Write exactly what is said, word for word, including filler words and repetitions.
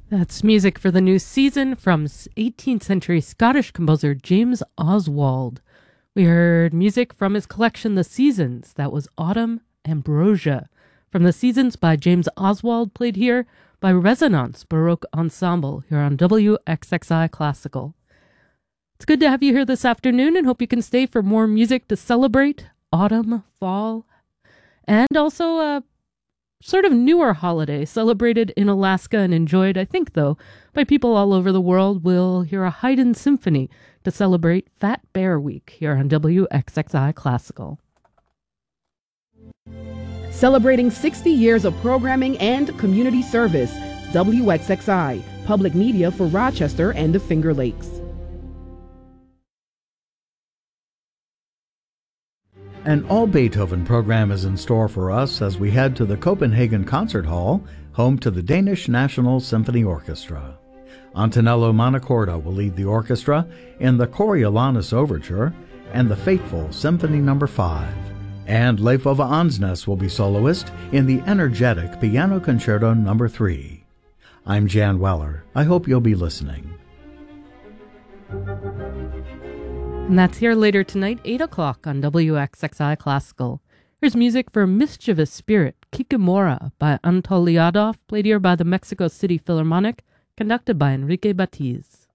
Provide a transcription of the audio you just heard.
That's music for the new season from eighteenth century Scottish composer James Oswald. We heard music from his collection The Seasons. That was Autumn Ambrosia. From The Seasons by James Oswald, played here by Resonance Baroque Ensemble here on W X X I Classical. It's good to have you here this afternoon and hope you can stay for more music to celebrate autumn, fall, and also a sort of newer holiday celebrated in Alaska and enjoyed, I think, though, by people all over the world. We'll hear a Haydn symphony to celebrate Fat Bear Week here on W X X I Classical. Celebrating sixty years of programming and community service, W X X I, public media for Rochester and the Finger Lakes. An all-Beethoven program is in store for us as we head to the Copenhagen Concert Hall, home to the Danish National Symphony Orchestra. Antonello Montecorda will lead the orchestra in the Coriolanus Overture and the fateful Symphony Number five. And Leif Ove Ansnes will be soloist in the energetic Piano Concerto Number three. I'm Jan Weller. I hope you'll be listening. And that's here later tonight, eight o'clock on W X X I Classical. Here's music for Mischievous Spirit, Kikimora by Anatol Liadov, played here by the Mexico City Philharmonic, conducted by Enrique Batiz.